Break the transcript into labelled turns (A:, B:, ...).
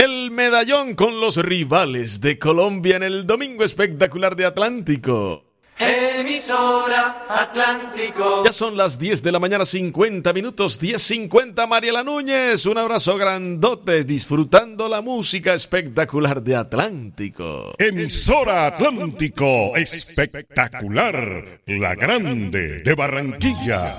A: El medallón con los rivales de Colombia en el Domingo Espectacular de Atlántico.
B: Emisora Atlántico.
A: Ya son las 10 de la mañana, 50 minutos, 10:50. Mariela Núñez, un abrazo grandote, disfrutando la música espectacular de Atlántico.
C: Emisora Atlántico, espectacular, la grande de Barranquilla.